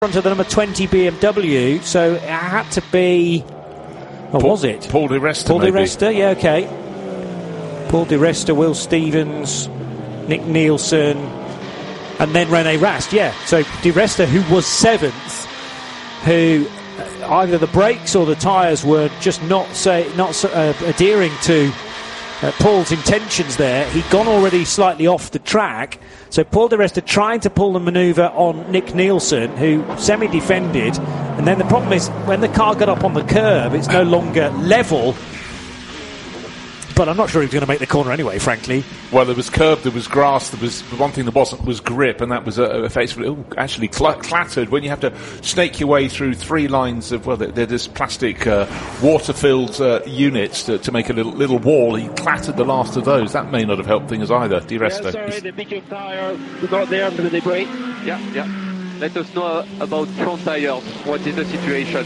front of the number 20 BMW, so it had to be... was it? Paul Di Resta, Paul Di Resta, yeah, okay. Paul Di Resta, Will Stevens, Nick Nielsen, and then Rene Rast, yeah. So Di Resta, who was 7th, who either the brakes or the tyres were just not adhering to Paul's intentions there. He'd gone already slightly off the track. So Paul Di Resta trying to pull the manoeuvre on Nick Nielsen, who semi-defended. And then the problem is, when the car got up on the curb, it's no longer level. But I'm not sure he was going to make the corner anyway, frankly. Well, there was curb, there was grass, there was the one thing that wasn't was grip, and that was effectively actually clattered. When you have to snake your way through 3 lines of, well, they're just plastic water-filled units to make a little wall, he clattered the last of those. That may not have helped things either, Di Resta. Yeah, sorry, the big tire got there under the brake. Yeah. Let us know about front tires. What is the situation?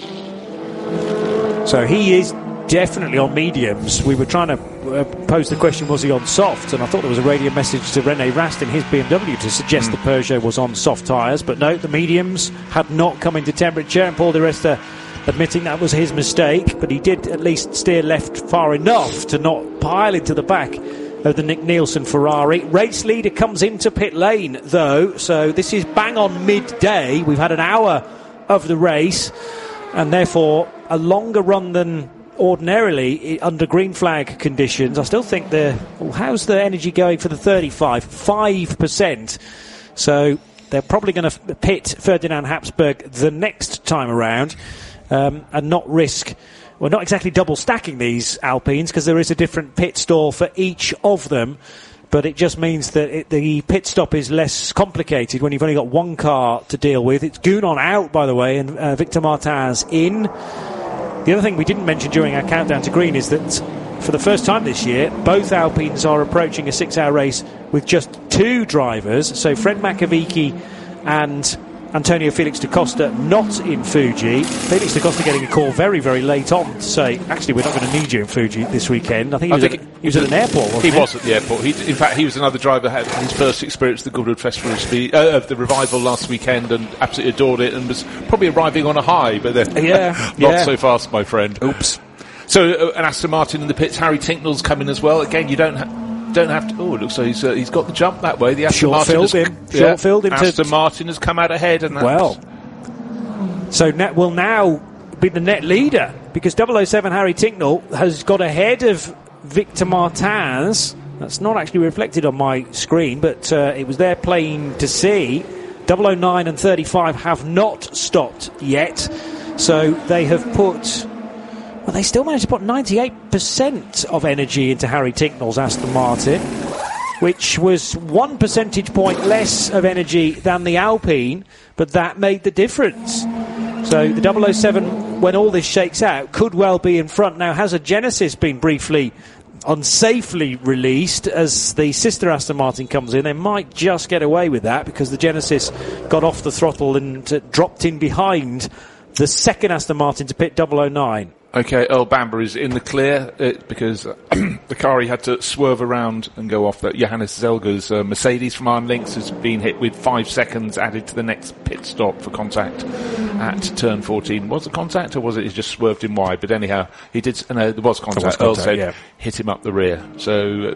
So he is definitely on mediums. We were trying to pose the question, was he on soft? And I thought there was a radio message to Rene Rast in his BMW to suggest the Peugeot was on soft tyres, but no, the mediums had not come into temperature, and Paul Di Resta admitting that was his mistake, but he did at least steer left far enough to not pile into the back of the Nick Nielsen Ferrari. Race leader comes into pit lane, though, so this is bang on midday. We've had an hour of the race, and therefore a longer run than ordinarily under green flag conditions. I still think how's the energy going for the 35? 5%. So they're probably going to pit Ferdinand Habsburg the next time around and not risk... Well, not exactly double stacking these Alpines, because there is a different pit stall for each of them, but it just means that the pit stop is less complicated when you've only got one car to deal with. It's Gounon out, by the way, and Victor Martin's in. The other thing we didn't mention during our countdown to green is that for the first time this year, both Alpines are approaching a 6-hour race with just 2 drivers. So Fred Makovici and Antonio Felix da Costa not in Fuji. Felix da Costa getting a call very, very late on to say, actually, we're not going to need you in Fuji this weekend. I think he was at an airport, wasn't he? He was at the airport. In fact, he was another driver who had his first experience at the Goodwood Festival of the Revival last weekend and absolutely adored it and was probably arriving on a high, but then not so fast, my friend. Oops. So, an Aston Martin in the pits. Harry Tinknell's come in as well. Again, you don't have to... Oh, it looks like he's got the jump that way. The Aston Short-filled him. Aston Martin has come out ahead. And so will now be the net leader, because 007 Harry Tinknell has got ahead of Victor Martins. That's not actually reflected on my screen, but it was there plain to see. 009 and 35 have not stopped yet. So they have put... Well, they still managed to put 98% of energy into Harry Tinknell's Aston Martin, which was 1 percentage point less of energy than the Alpine, but that made the difference. So the 007, when all this shakes out, could well be in front. Now, has a Genesis been briefly unsafely released as the sister Aston Martin comes in? They might just get away with that, because the Genesis got off the throttle and dropped in behind the second Aston Martin to pit 009. Okay, Earl Bamber is in the clear because the car he had to swerve around and go off. That Johannes Zelger's Mercedes from Iron Links has been hit with 5 seconds added to the next pit stop for contact at turn 14. Was it contact, or was it he just swerved in wide? But anyhow, he did. No, there was contact. Earl said hit him up the rear. So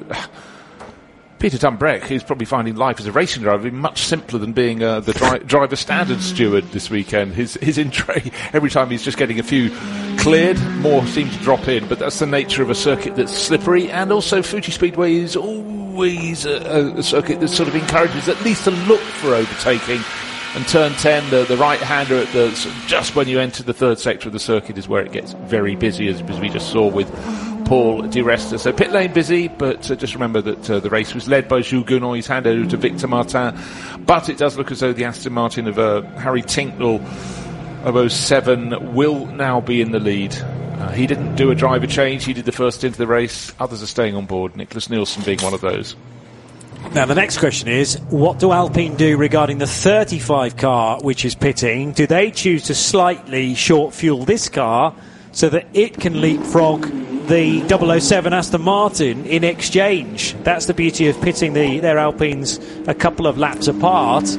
Peter Dumbreck, who's probably finding life as a racing driver much simpler than being the driver standard steward this weekend. His in-tray, every time he's just getting a few cleared, more seem to drop in, but that's the nature of a circuit that's slippery, and also Fuji Speedway is always a circuit that sort of encourages at least a look for overtaking. And turn 10, the right-hander at just when you enter the third sector of the circuit is where it gets very busy, as we just saw with Paul Di Resta. So pit lane busy, but just remember that the race was led by Jules Gounon. He's handed over to Victor Martin, but it does look as though the Aston Martin of Harry Tinknell of 07 will now be in the lead. He didn't do a driver change. He did the first into the race. Others are staying on board, Nicholas Nielsen being one of those. Now, the next question is, what do Alpine do regarding the 35 car which is pitting? Do they choose to slightly short fuel this car so that it can leapfrog the 007 Aston Martin in exchange? That's the beauty of pitting their Alpines a couple of laps apart.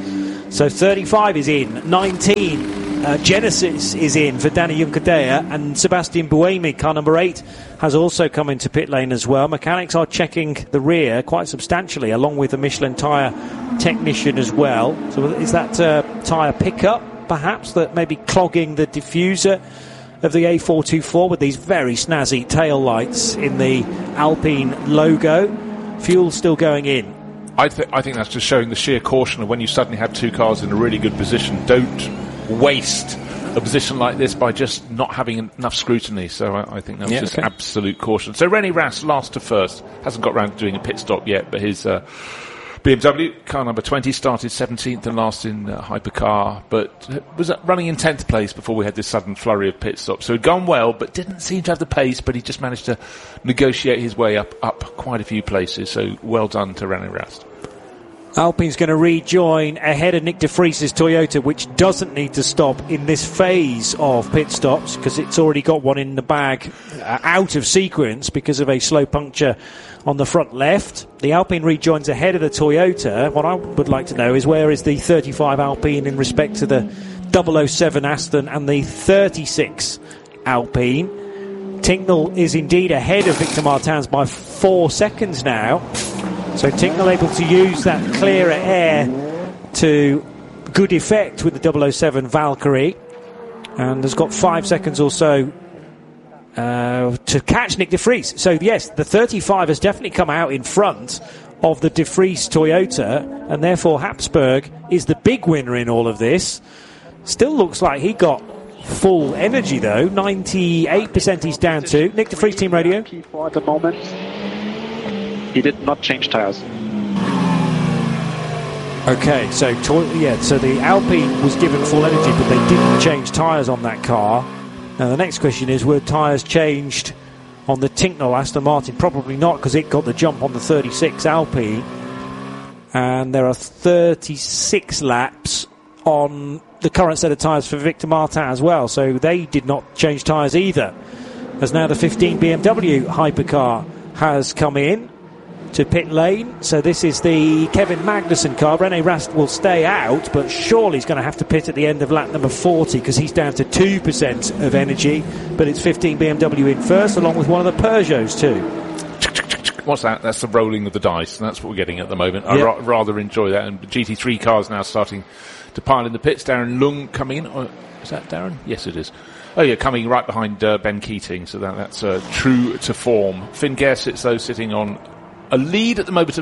So 35 is in, 19 Genesis is in for Danny Juncadella, and Sebastian Buemi, car number 8, has also come into pit lane as well. Mechanics are checking the rear quite substantially, along with the Michelin tyre technician as well. So is that tyre pickup, perhaps, that may be clogging the diffuser of the A424 with these very snazzy tail lights in the Alpine logo? Fuel still going in. I think that's just showing the sheer caution of when you suddenly have two cars in a really good position. Don't waste a position like this by just not having enough scrutiny. So I think that was just absolute caution. So René Rast, last to first, hasn't got around to doing a pit stop yet, but his BMW, car number 20, started 17th and last in hypercar, but was running in 10th place before we had this sudden flurry of pit stops. So he'd gone well, but didn't seem to have the pace, but he just managed to negotiate his way up quite a few places. So well done to René Rast. Alpine's going to rejoin ahead of Nick de Vries's Toyota, which doesn't need to stop in this phase of pit stops because it's already got one in the bag out of sequence because of a slow puncture on the front left. The Alpine rejoins ahead of the Toyota. What I would like to know is where is the 35 Alpine in respect to the 007 Aston and the 36 Alpine. Tincknell is indeed ahead of Victor Martins by 4 seconds now. So Tincknell able to use that clearer air to good effect with the 007 Valkyrie, and has got 5 seconds or so to catch Nick de Vries. So yes, the 35 has definitely come out in front of the de Vries Toyota, and therefore Habsburg is the big winner in all of this. Still looks like he got full energy though. 98% he's down to. Nick de Vries, Team Radio. At the moment, he did not change tyres. Okay, so the Alpine was given full energy, but they didn't change tyres on that car. Now the next question is, were tyres changed on the Tincknell Aston Martin? Probably not, because it got the jump on the 36 Alpine, and there are 36 laps on the current set of tyres for Victor Martin as well, so they did not change tyres either. As now the 15 BMW hypercar has come in to pit lane. So this is the Kevin Magnussen car. René Rast will stay out, but surely he's going to have to pit at the end of lap number 40 because he's down to 2% of energy. But it's 15 BMW in first, along with one of the Peugeots too. What's that? That's the rolling of the dice, and that's what we're getting at the moment. I rather enjoy that. And the GT3 cars now starting to pile in the pits. Darren Lung coming in. Is that Darren? Yes, it is. Oh yeah, coming right behind Ben Keating. So that's true to form. Finn Gersitz, though, sitting on a lead at the moment of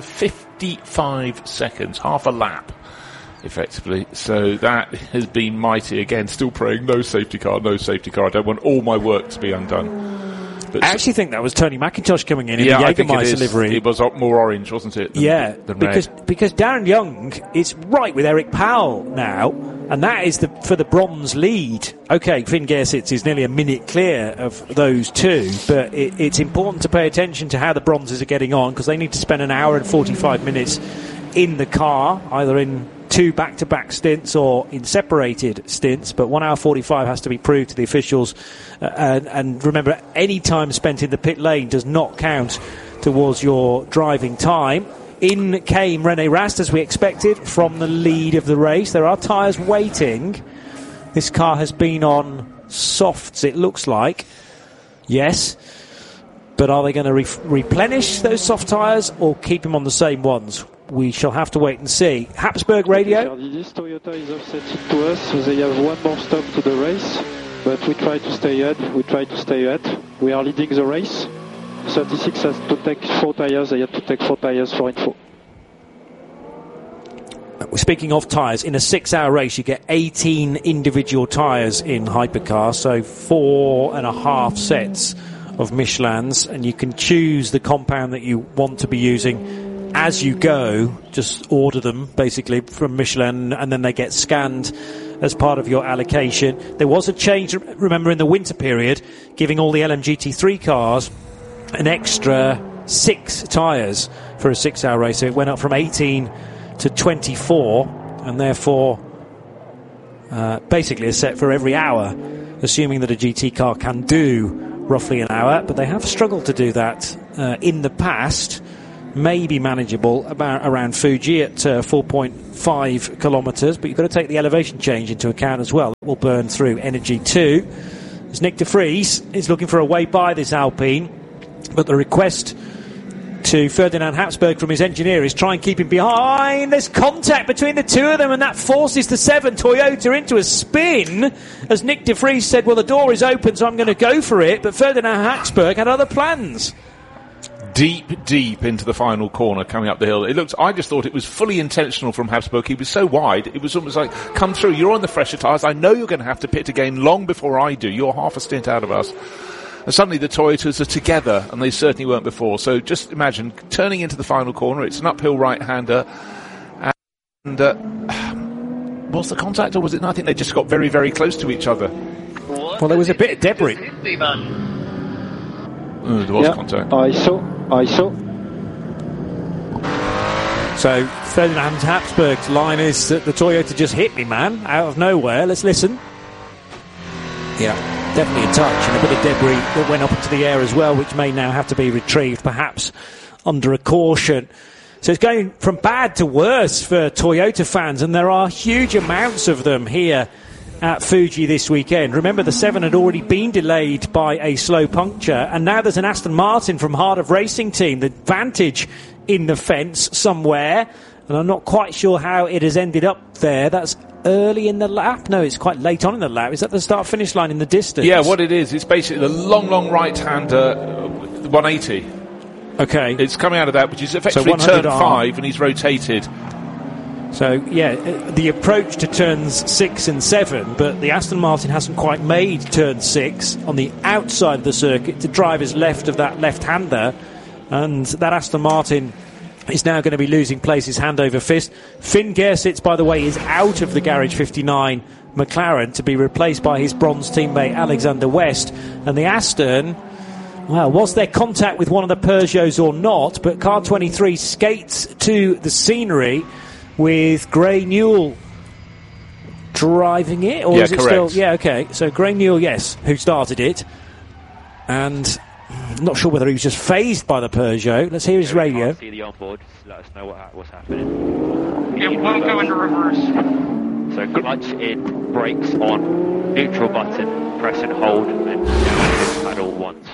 55 seconds, half a lap, effectively. So that has been mighty. Again, still praying, no safety car, no safety car. I don't want all my work to be undone. But I actually think that was Tony McIntosh coming in the Jägermeister livery. It was more orange, wasn't it? Than because Darren Young is right with Eric Powell now, and that is for the bronze lead. Okay, Finn Gersitz is nearly a minute clear of those two, but it's important to pay attention to how the bronzes are getting on, because they need to spend an hour and 45 minutes in the car, either in 2 back-to-back stints or in separated stints, but 1 hour 45 has to be proved to the officials. And remember, any time spent in the pit lane does not count towards your driving time. In came René Rast, as we expected, from the lead of the race. There are tyres waiting. This car has been on softs, it looks like. Yes. But are they going to replenish those soft tyres or keep him on the same ones? We shall have to wait and see. Habsburg Radio. This Toyota is offsetting to us, so they have one more stop to the race. But we try to stay ahead. We are leading the race. 36 has to take 4 tyres. They have to take 4 tyres for info. Speaking of tyres, in a 6-hour race you get 18 individual tyres in hypercar, so 4.5 sets of Michelins, and you can choose the compound that you want to be using as you go. Just order them basically from Michelin, and then they get scanned as part of your allocation. There was a change, remember, in the winter period, giving all the LMGT3 cars an extra 6 tyres for a 6-hour race. So it went up from 18 to 24, and therefore basically a set for every hour, assuming that a GT car can do roughly an hour. But they have struggled to do that in the past. may be manageable around Fuji at 4.5 kilometres, but you've got to take the elevation change into account as well. It will burn through energy too. As Nick de Vries is looking for a way by this Alpine, but the request to Ferdinand Habsburg from his engineer is try and keep him behind. There's contact between the two of them, and that forces the 7 Toyota into a spin. As Nick de Vries said, well, the door is open, so I'm going to go for it, but Ferdinand Habsburg had other plans. Deep into the final corner coming up the hill. I just thought it was fully intentional from Habsburg. He was so wide, it was almost like, come through, you're on the fresher tyres, I know you're going to have to pit again long before I do, you're half a stint out of us. And suddenly the Toyotas are together, and they certainly weren't before. So just imagine turning into the final corner. It's an uphill right-hander. And was the contact, or was it? No, I think they just got very, very close to each other. Well, there was a bit of debris. There was contact. I saw. So Ferdinand Habsburg's line is that the Toyota just hit me, man, out of nowhere. Let's listen. Yeah, definitely a touch and a bit of debris that went up into the air as well, which may now have to be retrieved, perhaps under a caution. So it's going from bad to worse for Toyota fans, and there are huge amounts of them here at Fuji this weekend. Remember, the 7 had already been delayed by a slow puncture, and now there's an Aston Martin from Heart of Racing team, the Vantage in the fence somewhere, and I'm not quite sure how it has ended up there. That's early in the lap? No, it's quite late on in the lap. Is that the start-finish line in the distance? Yeah, what it is, it's basically the long right-hander 180. Okay. It's coming out of that, which is effectively so turn 5, and he's rotated. So, yeah, the approach to turns 6 and 7, but the Aston Martin hasn't quite made turn 6 on the outside of the circuit to driver's left of that left-hander, and that Aston Martin is now going to be losing places hand over fist. Finn Gersitz, by the way, is out of the Garage 59 McLaren to be replaced by his bronze teammate Alexander West, and the Aston, well, was there contact with one of the Peugeots or not, but car 23 skates to the scenery with Gray Newell driving it, or is it correct. still? Yeah, okay. So Gray Newell, yes, who started it, and I'm not sure whether he was just phased by the Peugeot. Let's hear his radio. See the onboard. Just let us know what's happening. It won't go into reverse. So clutch in, brakes on, neutral button, press and hold, and then pedal once.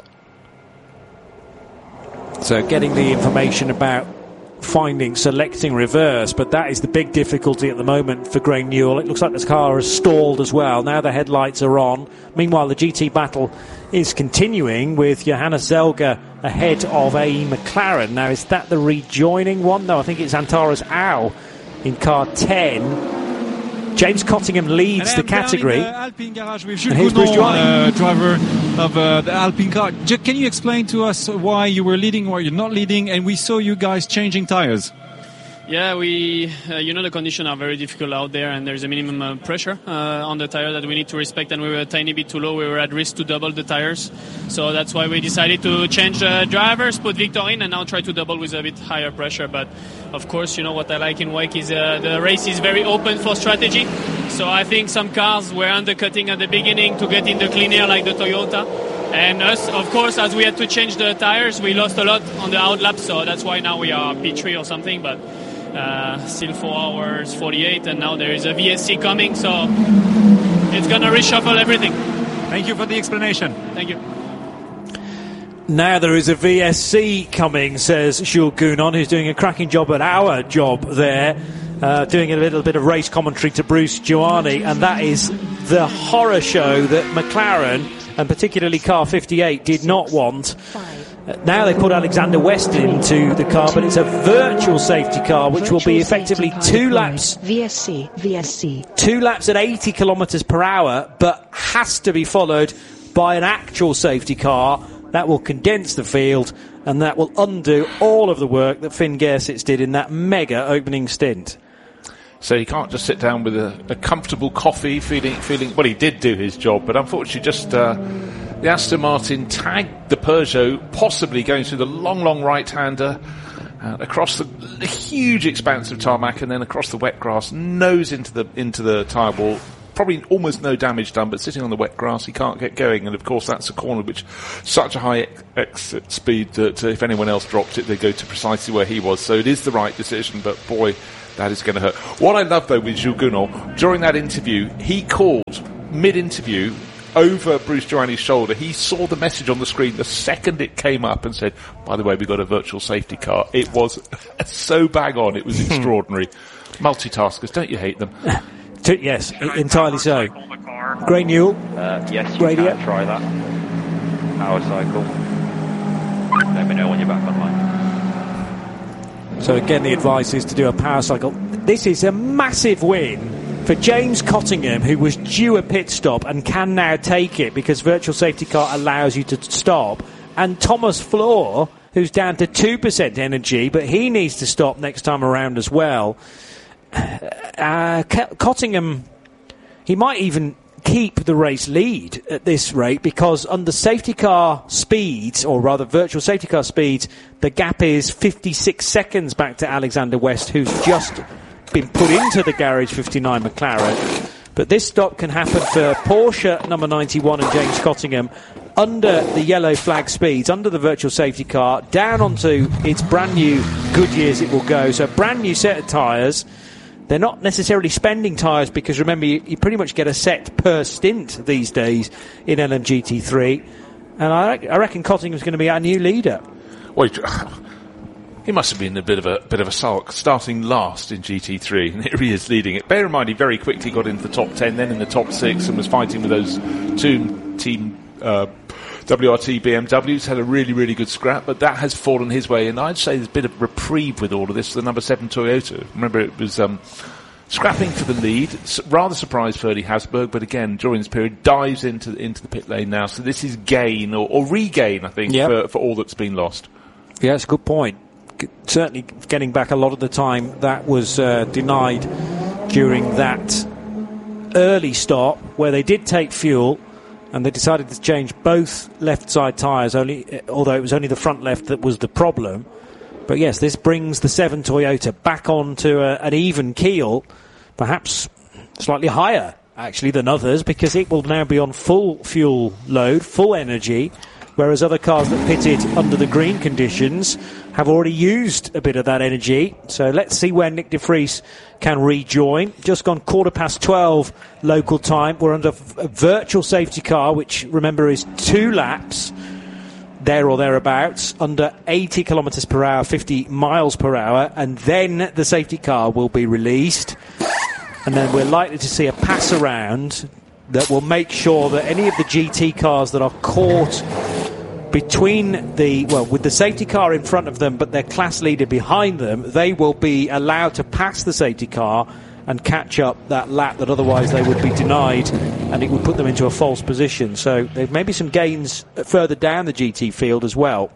So getting the information about selecting reverse, but that is the big difficulty at the moment for Gray Newell. It looks like this car has stalled as well. Now the headlights are on. Meanwhile, the GT battle is continuing with Johannes Zelger ahead of a McLaren. Now, is that the rejoining one? No, I think it's Antares Au in car 10. James Cottingham leads the category. Alpine Garage with Jules Gounon, driver of the Alpine car. Can you explain to us why you were leading or you're not leading, and we saw you guys changing tires? Yeah, we, the conditions are very difficult out there, and there's a minimum pressure on the tire that we need to respect, and we were a tiny bit too low. We were at risk to double the tires. So that's why we decided to change drivers, put Victor in, and now try to double with a bit higher pressure. But, of course, what I like in WEC is the race is very open for strategy. So I think some cars were undercutting at the beginning to get in the clean air like the Toyota. And us, of course, as we had to change the tires, we lost a lot on the outlap. So that's why now we are P3 or something. But still 4 hours 48, and now there is a VSC coming, so it's gonna reshuffle everything. Thank you for the explanation. Thank you. Now there is a VSC coming, says Jules Gounon, who's doing a cracking job at our job there, doing a little bit of race commentary to Bruce Giuani, and that is the horror show that McLaren, and particularly car 58, did not want. Now they put Alexander West into the car, but it's a virtual safety car, which will be effectively 2 laps. VSC. 2 laps at 80 kilometres per hour, but has to be followed by an actual safety car that will condense the field, and that will undo all of the work that Finn Gersitz did in that mega opening stint. So he can't just sit down with a comfortable coffee, feeling. Well, he did do his job, but unfortunately, just the Aston Martin tagged the Peugeot, possibly going through the long right-hander across the huge expanse of tarmac, and then across the wet grass, nose into the tyre wall. probably almost no damage done, but sitting on the wet grass, he can't get going. And of course, that's a corner which such a high exit speed that if anyone else dropped it, they go to precisely where he was. So it is the right decision, but boy, that is going to hurt. What I love though with Jules Gounon, during that interview, he called mid-interview over Bruce Joanny's shoulder. He saw the message on the screen the second it came up and said, by the way, we've got a virtual safety car. It was so bang on. It was extraordinary. Multitaskers, don't you hate them? Yes, entirely so. Gray Newell. Yes, you radio. can try that. Power cycle. Let me know when you're back online. So again, the advice is to do a power cycle. This is a massive win for James Cottingham, who was due a pit stop and can now take it because virtual safety car allows you to stop. And Thomas Floor, who's down to 2% energy, but he needs to stop next time around as well. Cottingham, he might even keep the race lead at this rate because under safety car speeds, or rather virtual safety car speeds, the gap is 56 seconds back to Alexander West, who's just been put into the Garage 59 McLaren. But this stop can happen for Porsche number 91 and James Cottingham under the yellow flag speeds, under the virtual safety car, down onto its brand new Goodyears it will go. So a brand new set of tyres. They're not necessarily spending tyres because remember you pretty much get a set per stint these days in LMGT3. And I reckon Cottingham's going to be our new leader. Well, he must have been a bit of a sulk, starting last in GT3, and here he is leading it. Bear in mind, he very quickly got into the top 10, then in the top 6, and was fighting with those two team WRT BMWs. Had a really, really good scrap, but that has fallen his way, and I'd say there's a bit of reprieve with all of this. The number 7 Toyota, remember, it was scrapping for the lead. Rather surprised Ferdy Hasberg, but again, during this period, dives into the pit lane now. So this is gain, or regain, I think, for all that's been lost. Yeah, that's a good point. Certainly getting back a lot of the time that was denied during that early stop where they did take fuel and they decided to change both left side tyres, although it was only the front left that was the problem. But yes, this brings the 7 Toyota back onto an even keel, perhaps slightly higher actually than others, because it will now be on full fuel load, full energy, whereas other cars that pitted under the green conditions have already used a bit of that energy. So let's see when Nick de Vries can rejoin. Just gone 12:15 local time. We're under a virtual safety car, which, remember, is 2 laps, there or thereabouts, under 80 kilometres per hour, 50 miles per hour, and then the safety car will be released. And then we're likely to see a pass around that will make sure that any of the GT cars that are caught with the safety car in front of them but their class leader behind them, they will be allowed to pass the safety car and catch up that lap that otherwise they would be denied, and it would put them into a false position. So there may be some gains further down the GT field as well.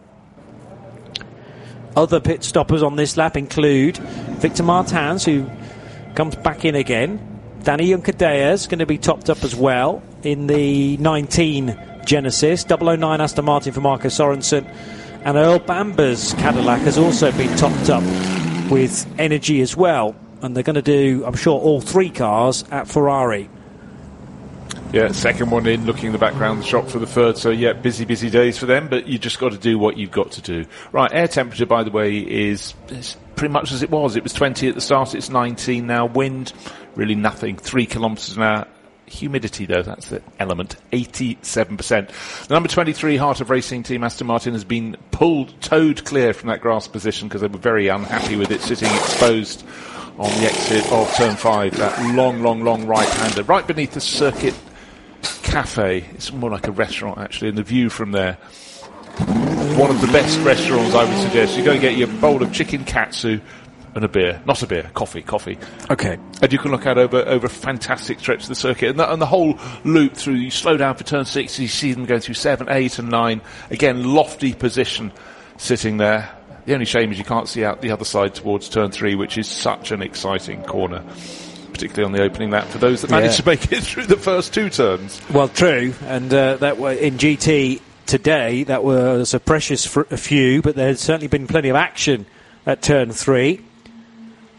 Other pit stoppers on this lap include Victor Martins, who comes back in again. Danny Juncker is going to be topped up as well in the 19 Genesis. 009 Aston Martin for Marco Sorensen, and Earl Bamber's Cadillac has also been topped up with energy as well, and they're going to do, I'm sure, all 3 cars at Ferrari. Yeah, second one in, looking in the background, the shop for the third. So yeah, busy days for them, but you just got to do what you've got to do. Right, air temperature, by the way, is pretty much as it was. It was 20 at the start, it's 19 now. Wind, really nothing, 3 kilometres an hour. Humidity, though, that's the element, 87%. The number 23 Heart of Racing team, Aston Martin, has been towed clear from that grass position because they were very unhappy with it sitting exposed on the exit of turn 5. That long right-hander, right beneath the Circuit Cafe. It's more like a restaurant, actually, and the view from there. One of the best restaurants, I would suggest. You go and get your bowl of chicken katsu and a beer. Not a beer, coffee. Okay. And you can look out over a fantastic stretch of the circuit. And the whole loop through, you slow down for turn 6, you see them going through 7, 8 and 9. Again, lofty position sitting there. The only shame is you can't see out the other side towards turn 3, which is such an exciting corner, particularly on the opening lap for those that managed to make it through the first 2 turns. Well, true. And that in GT today, that was a precious few, but there's certainly been plenty of action at turn 3.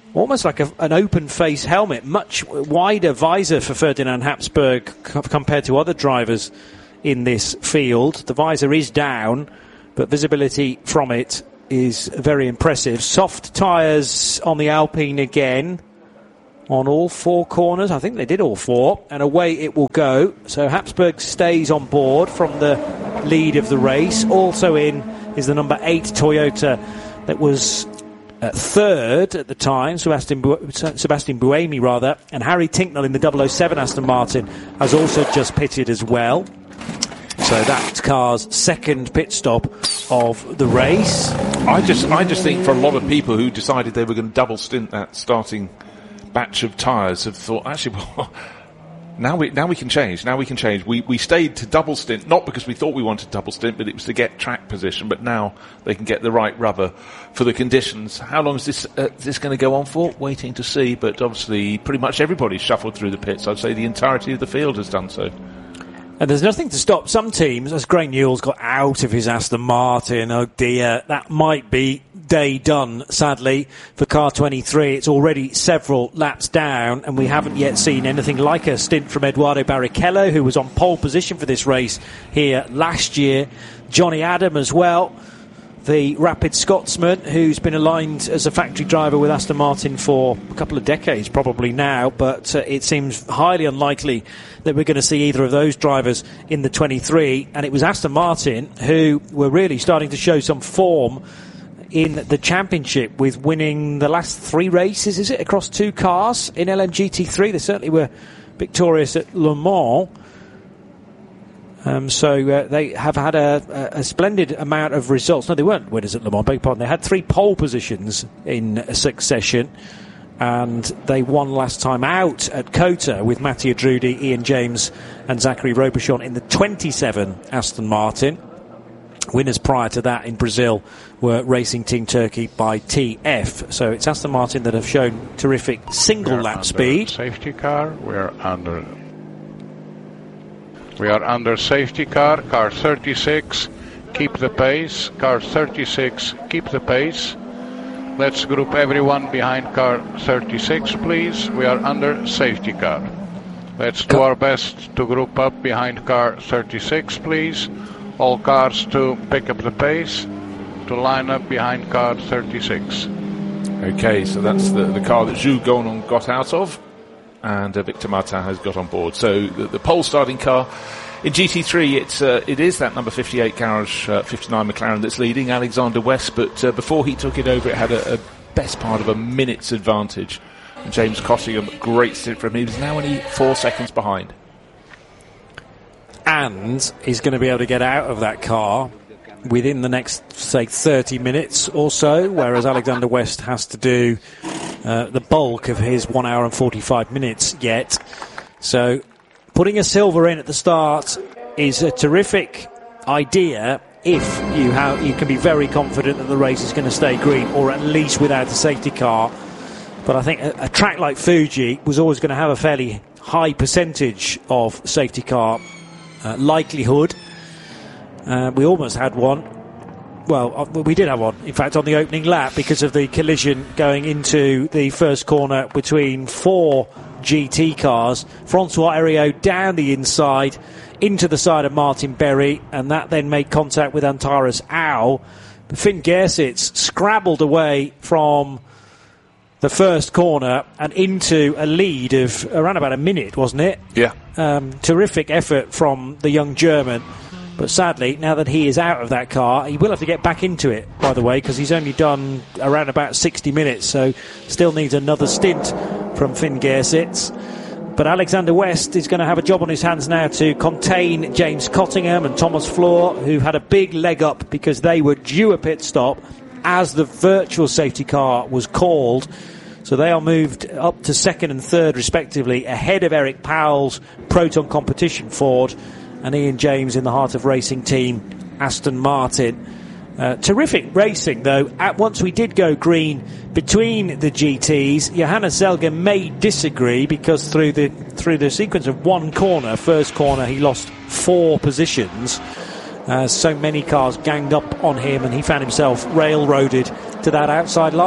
almost like an open face helmet, much wider visor for Ferdinand Habsburg compared to other drivers in this field. The visor is down, but visibility from it is very impressive. Soft tyres on the Alpine again on all 4 corners. I think they did all 4, and away it will go. So Habsburg stays on board from the lead of the race. Also in is the number 8 Toyota that was third at the time, Sebastian Buemi rather, and Harry Tinknell in the 007 Aston Martin has also just pitted as well. So that's car's second pit stop of the race. I just think for a lot of people who decided they were going to double stint that starting batch of tyres have thought, actually, well, now we can change. Now we can change. We stayed to double stint, not because we thought we wanted double stint, but it was to get track position. But now they can get the right rubber for the conditions. How long is this going to go on for? Waiting to see. But obviously, pretty much everybody's shuffled through the pits. I'd say the entirety of the field has done so. And there's nothing to stop some teams, as Gray Newell's got out of his Aston Martin. Oh dear, that might be day done, sadly, for car 23. It's already several laps down, and we haven't yet seen anything like a stint from Eduardo Barrichello, who was on pole position for this race here last year. Johnny Adam as well, the rapid Scotsman, who's been aligned as a factory driver with Aston Martin for a couple of decades probably now, but it seems highly unlikely that we're going to see either of those drivers in the 23. And it was Aston Martin who were really starting to show some form in the championship, with winning the last 3 races, is it, across 2 cars in LMGT3. They certainly were victorious at Le Mans. So they have had a splendid amount of results. No, they weren't winners at Le Mans, beg your pardon. They had 3 pole positions in succession, and they won last time out at COTA with Mattia Drudi, Ian James and Zachary Robichon in the 27 Aston Martin. Winners prior to that in Brazil were Racing Team Turkey by TF. So it's Aston Martin that have shown terrific single lap speed. Safety car, we are under safety car 36, keep the pace, car 36, keep the pace. Let's group everyone behind car 36, please. We are under safety car. Let's do our best to group up behind car 36, please. All cars to pick up the pace, to line up behind car 36. Okay, so that's the car that Jules Gounon got out of, and Victor Martin has got on board. So the pole starting car in GT3, it is that number 58 Garage 59 McLaren that's leading, Alexander West. But before he took it over, it had a best part of a minute's advantage. And James Cottingham, great stint for him. He was now only 4 seconds behind. And he's going to be able to get out of that car within the next, say, 30 minutes or so, whereas Alexander West has to do the bulk of his 1 hour and 45 minutes yet. So putting a silver in at the start is a terrific idea if you can be very confident that the race is going to stay green, or at least without a safety car. But I think a track like Fuji was always going to have a fairly high percentage of safety car likelihood. We almost had one. Well, we did have one, in fact, on the opening lap, because of the collision going into the first corner between 4 GT cars. Francois Heriot down the inside into the side of Martin Berry, and that then made contact with Antares Au. Finn Gersitz scrabbled away from the first corner and into a lead of around about a minute, wasn't it? Yeah. Terrific effort from the young German. But sadly, now that he is out of that car, he will have to get back into it, by the way, because he's only done around about 60 minutes, so still needs another stint from Finn Gersitz. But Alexander West is going to have a job on his hands now to contain James Cottingham and Thomas Floor, who had a big leg up because they were due a pit stop as the virtual safety car was called. So they are moved up to second and third, respectively, ahead of Eric Powell's Proton Competition Ford and Ian James in the Heart of Racing team, Aston Martin. Terrific racing, though. Once we did go green between the GTs, Johannes Zelger may disagree, because through the sequence of one corner, first corner, he lost 4 positions. So many cars ganged up on him, and he found himself railroaded to that outside line.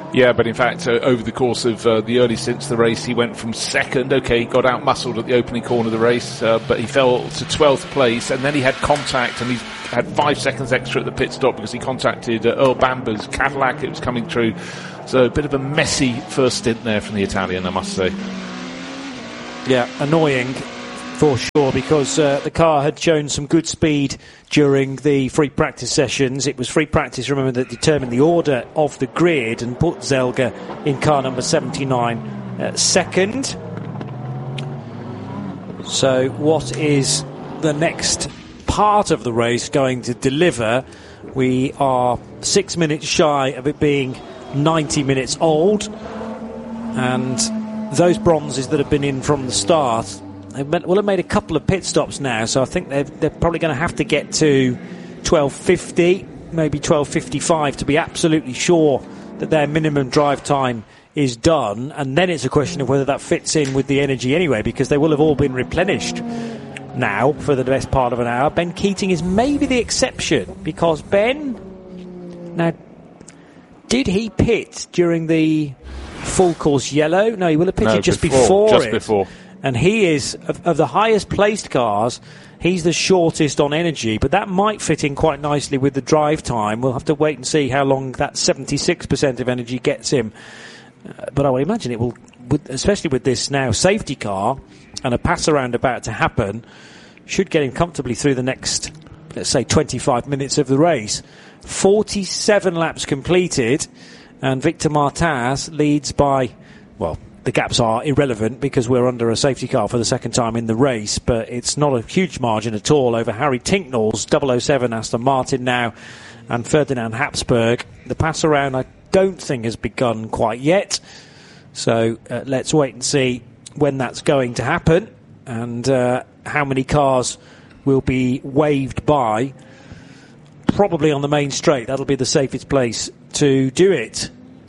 Yeah, but in fact, over the course of the early stints of the race, he went from second. Okay, he got out-muscled at the opening corner of the race, but he fell to 12th place, and then he had contact, and he had 5 seconds extra at the pit stop because he contacted Earl Bamber's Cadillac. It was coming through. So a bit of a messy first stint there from the Italian, I must say. Yeah, annoying for sure, because the car had shown some good speed during the free practice sessions. It was free practice, remember, that determined the order of the grid and put Zelga in car number 79 second. So what is the next part of the race going to deliver? We are 6 minutes shy of it being 90 minutes old, and those bronzes that have been in from the start will have made a couple of pit stops now, so I think they're probably going to have to get to 12:50, maybe 12:55 to be absolutely sure that their minimum drive time is done, and then it's a question of whether that fits in with the energy anyway, because they will have all been replenished now for the best part of an hour. Ben Keating is maybe the exception, because Ben, now, did he pit during the full course yellow? No, he will have pitted just before it. And he is, of the highest placed cars, he's the shortest on energy, but that might fit in quite nicely with the drive time. We'll have to wait and see how long that 76% of energy gets him. But I would imagine it will, especially with this now safety car and a pass around about to happen, should get him comfortably through the next, let's say, 25 minutes of the race. 47 laps completed, and Victor Martins leads by, well, the gaps are irrelevant because we're under a safety car for the second time in the race, but it's not a huge margin at all over Harry Tinknell's 007 Aston Martin now and Ferdinand Habsburg. The pass around I don't think has begun quite yet, so let's wait and see when that's going to happen and how many cars will be waved by. Probably on the main straight. That'll be the safest place to do it.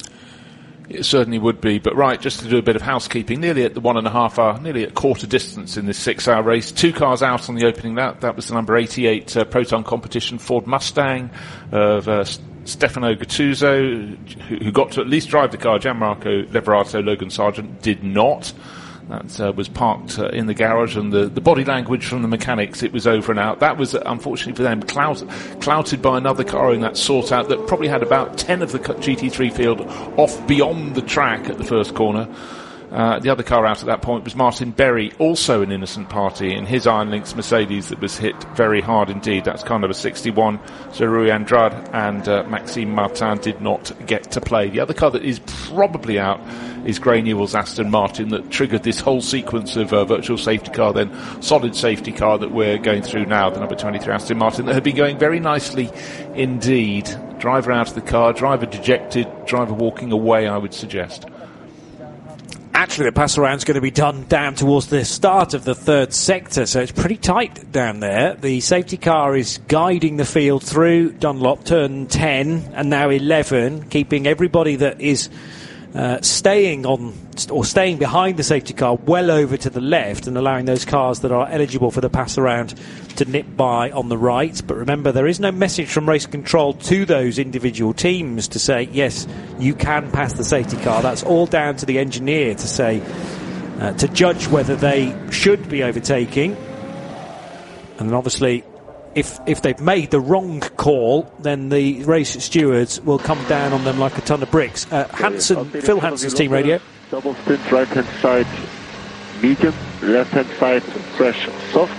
It certainly would be, but right, just to do a bit of housekeeping, nearly at the 1.5 hour, nearly at quarter distance in this 6 hour race. 2 cars out on the opening lap. That was the number 88 Proton Competition Ford Mustang of Stefano Gattuso, who got to at least drive the car. Gianmarco Leverato, Logan Sargent did not. That was parked in the garage, and the body language from the mechanics, it was over and out. That was, unfortunately for them, clouted by another car in that sort out that probably had about 10 of the GT3 field off beyond the track at the first corner. The other car out at that point was Martin Berry, also an innocent party, in his Iron Lynx Mercedes that was hit very hard indeed. That's car number 61. So Rui Andrade and Maxime Martin did not get to play. The other car that is probably out is Gray Newell's Aston Martin that triggered this whole sequence of virtual safety car, then solid safety car that we're going through now, the number 23 Aston Martin, that had been going very nicely indeed. Driver out of the car, driver dejected, driver walking away, I would suggest. Actually, the pass around is going to be done down towards the start of the third sector, so it's pretty tight down there. The safety car is guiding the field through Dunlop, turn 10 and now 11, keeping everybody that is staying behind the safety car well over to the left and allowing those cars that are eligible for the pass around to nip by on the right. But remember, there is no message from race control to those individual teams to say, yes, you can pass the safety car. That's all down to the engineer to say, to judge whether they should be overtaking. And then obviously, if they've made the wrong call, then the race stewards will come down on them like a ton of bricks. Phil Hanson's team radio. Double stint, right hand side medium, left hand side fresh soft.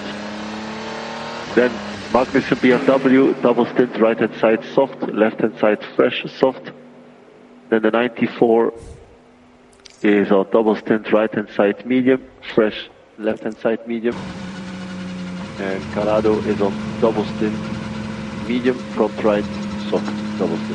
Then Magnussen BMW, double stint, right hand side soft, left hand side fresh soft. Then the 94 is our double stint, right hand side medium, fresh, left hand side medium. And Corrado is on double stint, medium, front right, soft, double stint.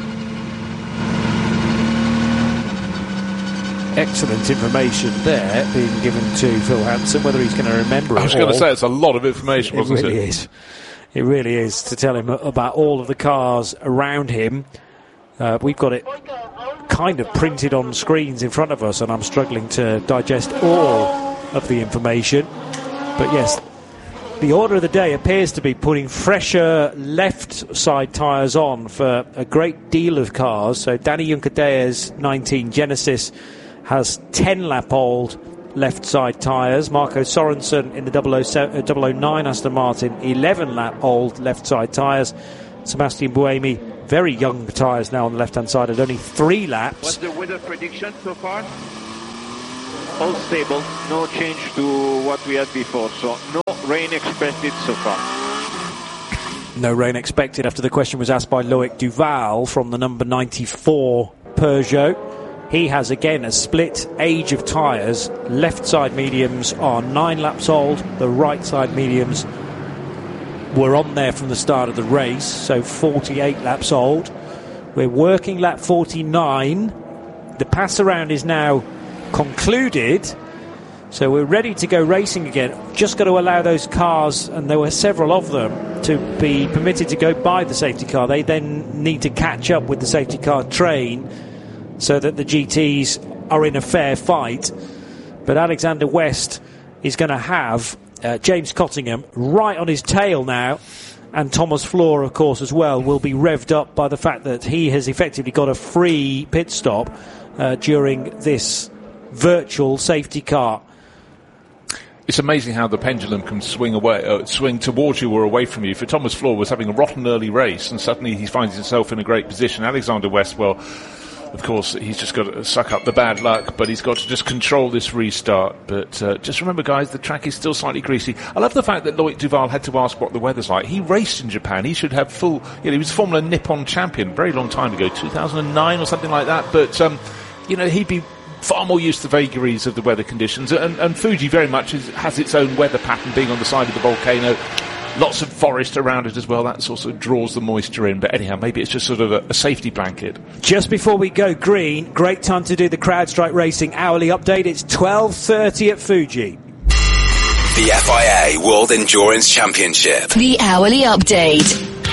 Excellent information there being given to Phil Hanson. Whether he's going to remember it I was going to say, it's a lot of information, wasn't it? It really is. It really is, to tell him about all of the cars around him. We've got it kind of printed on screens in front of us, and I'm struggling to digest all of the information. But yes, The order of the day appears to be putting fresher left side tyres on for a great deal of cars. So Danny Juncker-Deer's 19 Genesis has 10 lap old left side tyres. Marco Sorensen in the 009 Aston Martin, 11 lap old left side tyres. Sebastian Buemi, very young tyres now on the left hand side at only 3 laps. What's the weather prediction so far? All stable, no change to what we had before, so no rain expected so far. No rain expected after the question was asked by Loic Duval from the number 94 Peugeot. He has again a split age of tyres. Left side mediums are 9 laps old, the right side mediums were on there from the start of the race, so 48 laps old. We're working lap 49. The pass around is now concluded, so we're ready to go racing again. Just got to allow those cars, and there were several of them, to be permitted to go by the safety car. They then need to catch up with the safety car train so that the GTs are in a fair fight. But Alexander West is going to have James Cottingham right on his tail now, and Thomas Floor, of course, as well, will be revved up by the fact that he has effectively got a free pit stop during this virtual safety car. It's amazing how the pendulum can swing towards you or away from you. For Thomas Floor was having a rotten early race, and suddenly he finds himself in a great position. Alexander West, well, of course, he's just got to suck up the bad luck, but he's got to just control this restart. But just remember, guys, the track is still slightly greasy. I love the fact that Loic Duval had to ask what the weather's like. He raced in Japan. He should have full... he was Formula Nippon champion very long time ago, 2009 or something like that. But, he'd be far more used to the vagaries of the weather conditions. And Fuji very much has its own weather pattern, being on the side of the volcano. Lots of forest around it as well. That sort of draws the moisture in. But anyhow, maybe it's just sort of a safety blanket. Just before we go green, great time to do the CrowdStrike Racing hourly update. It's 12:30 at Fuji. The FIA World Endurance Championship. The hourly update.